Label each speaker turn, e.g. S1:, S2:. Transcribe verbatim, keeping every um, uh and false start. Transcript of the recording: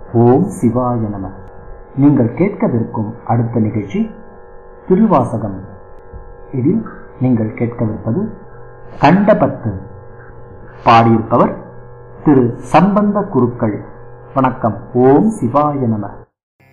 S1: ஓம் சிவாய நம. நீங்கள் கேட்கவிருக்கும் அடுத்த நிகழ்ச்சி திருவாசகம். இதில் நீங்கள் கேட்கவிருப்பது கண்டபத்து. பாடியிருப்பவர் திரு சம்பந்த குருக்கள். வணக்கம். ஓம் சிவாய நம.